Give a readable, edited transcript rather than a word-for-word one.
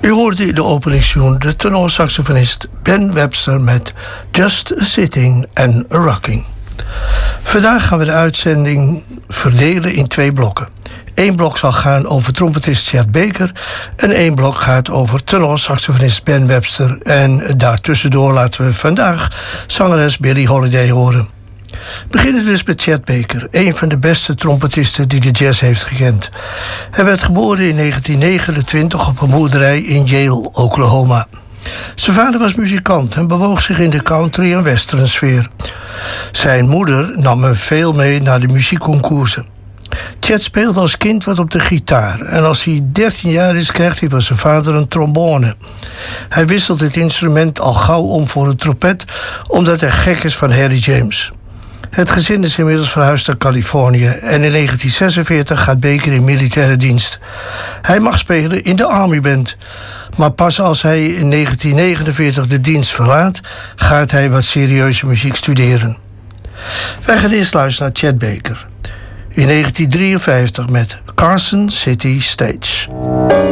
U hoorde in de openingstune de tenorsaxofonist Ben Webster met Just a Sitting and a Rocking. Vandaag gaan we de uitzending verdelen in 2 blokken. 1 blok zal gaan over trompetist Chet Baker en 1 blok gaat over tenorsaxofonist Ben Webster. En daartussendoor laten we vandaag zangeres Billie Holiday horen. We beginnen dus met Chet Baker, een van de beste trompetisten die de jazz heeft gekend. Hij werd geboren in 1929 op een boerderij in Yale, Oklahoma. Zijn vader was muzikant en bewoog zich in de country- en western sfeer. Zijn moeder nam hem veel mee naar de muziekconcoursen. Chet speelde als kind wat op de gitaar en als hij 13 jaar is krijgt hij van zijn vader een trombone. Hij wisselt het instrument al gauw om voor een trompet omdat hij gek is van Harry James. Het gezin is inmiddels verhuisd naar Californië en in 1946 gaat Baker in militaire dienst. Hij mag spelen in de Army Band, maar pas als hij in 1949 de dienst verlaat, gaat hij wat serieuze muziek studeren. Wij gaan eerst luisteren naar Chet Baker in 1953 met Carson City Stage.